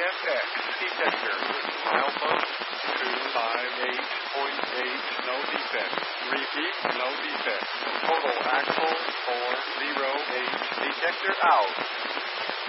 FX detector. Milestone 258.8, no defect. Repeat, no defect. Total axle 408, detector out.